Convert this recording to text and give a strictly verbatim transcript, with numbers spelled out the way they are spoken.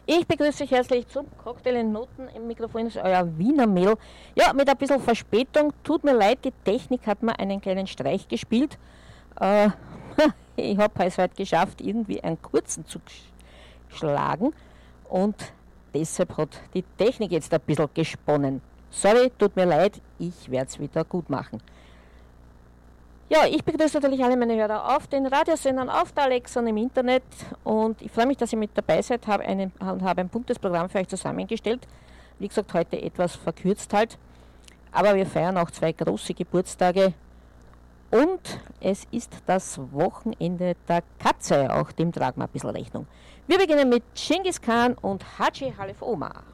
Ich begrüße euch herzlich zum Cocktail in Noten. Im Mikrofon ist euer Wiener Mädel. Ja, mit ein bisschen Verspätung. Tut mir leid, die Technik hat mir einen kleinen Streich gespielt. Äh, ich habe es heute geschafft, irgendwie einen kurzen zu schlagen. Und deshalb hat die Technik jetzt ein bisschen gesponnen. Sorry, tut mir leid, ich werde es wieder gut machen. Ja, ich begrüße natürlich alle meine Hörer auf den Radiosendern, auf der Alexa und im Internet, und ich freue mich, dass ihr mit dabei seid, habe einen, habe ein buntes Programm für euch zusammengestellt. Wie gesagt, heute etwas verkürzt halt, aber wir feiern auch zwei große Geburtstage und es ist das Wochenende der Katze, auch dem tragen wir ein bisschen Rechnung. Wir beginnen mit Genghis Khan und Haji Khalif Omar.